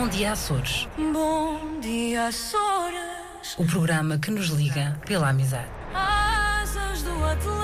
Bom Dia Açores, Bom dia, Açores. o programa que nos liga pela amizade. Asas do Atlântico.